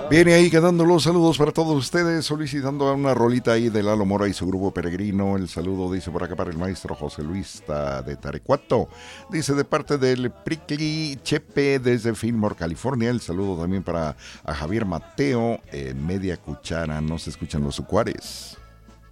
Viene ahí quedando los saludos para todos ustedes, solicitando una rolita ahí de Lalo Mora y su grupo Peregrino. El saludo dice por acá para el maestro José Luis de Tarecuato. Dice de parte del Prickly Chepe desde Fillmore, California. El saludo también para a Javier Mateo, Media Cuchara. No se escuchan los sucuares.